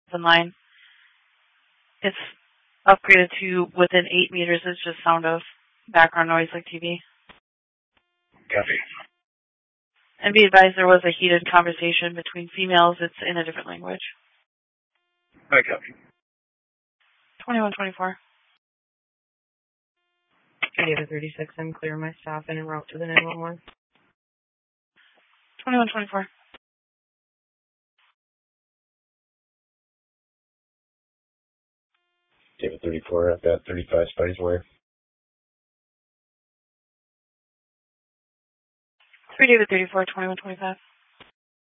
open line. It's upgraded to within 8 meters. It's just sound of background noise like TV. Copy. And be advised there was a heated conversation between females. It's in a different language. I copy. 2124. David 36, I'm clear my staff and en route to the 911. 2124. David 34, I've got 35 Spidey's Way. 3 David 34, 2125.